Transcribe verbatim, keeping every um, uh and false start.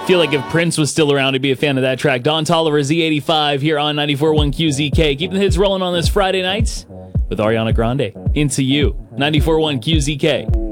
Feel like if Prince was still around, he'd be a fan of that track. Don Toliver, Z eighty-five, here on ninety-four point one Q Z K. Keeping the hits rolling on this Friday night with Ariana Grande. Into You, ninety-four point one Q Z K.